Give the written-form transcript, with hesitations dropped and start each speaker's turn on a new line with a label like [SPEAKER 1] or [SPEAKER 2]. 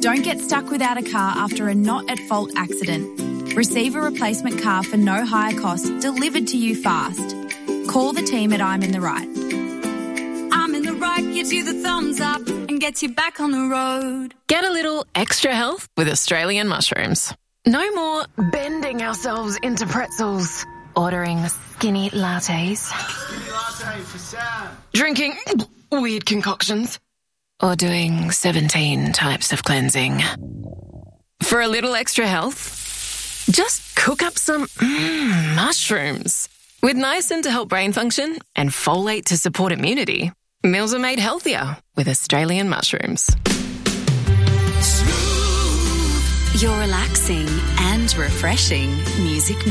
[SPEAKER 1] Don't get stuck without a car after a not-at-fault accident. Receive a replacement car for no higher cost delivered to you fast. Call the team at I'm in the Right. I'm in the Right gives you the thumbs up and gets you back on the road.
[SPEAKER 2] Get a little extra health with Australian mushrooms. No more bending ourselves into pretzels, ordering skinny lattes,
[SPEAKER 3] Skinny latte for Sam.
[SPEAKER 2] drinking weird concoctions, or doing 17 types of cleansing. For a little extra health, just cook up some mushrooms. With niacin to help brain function and folate to support immunity, meals are made healthier with Australian mushrooms.
[SPEAKER 4] Your relaxing and refreshing music